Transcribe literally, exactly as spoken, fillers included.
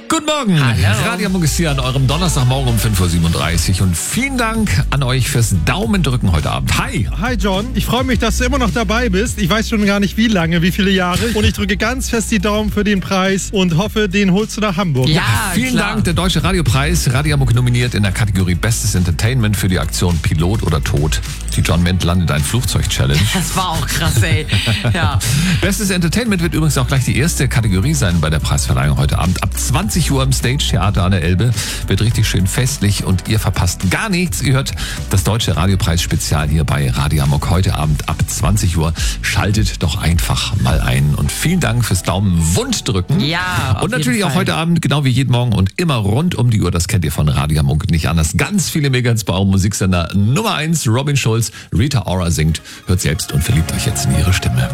Guten Morgen. Hallo. Radio Amok ist hier an eurem Donnerstagmorgen um fünf Uhr siebenunddreißig und vielen Dank an euch fürs Daumendrücken heute Abend. Hi. Hi John, ich freue mich, dass du immer noch dabei bist. Ich weiß schon gar nicht wie lange, wie viele Jahre. Und ich drücke ganz fest die Daumen für den Preis und hoffe, den holst du nach Hamburg. Ja, Vielen klar. Dank, der Deutsche Radiopreis. Radio Amok nominiert in der Kategorie Bestes Entertainment für die Aktion Pilot oder Tod. Die John Ment landet ein Flugzeug-Challenge. Das war auch krass, ey. Ja. Bestes Entertainment wird übrigens auch gleich die erste Kategorie sein bei der Preisverleihung heute Abend. Ab zwanzig Uhr im Stage Theater an der Elbe. Wird richtig schön festlich und ihr verpasst gar nichts. Ihr hört das Deutsche Radiopreis-Spezial hier bei Radio Amok heute Abend ab zwanzig Uhr. Schaltet doch einfach mal ein. Und vielen Dank fürs Daumenwund drücken. Ja, auf Und natürlich jeden auch Fall. heute Abend, genau wie jeden Morgen und immer rund um die Uhr. Das kennt ihr von Radio Amok nicht anders. Ganz viele Megahits bei eurem Musiksender Nummer eins. Robin Schulz, Rita Ora singt. Hört selbst und verliebt euch jetzt in ihre Stimme.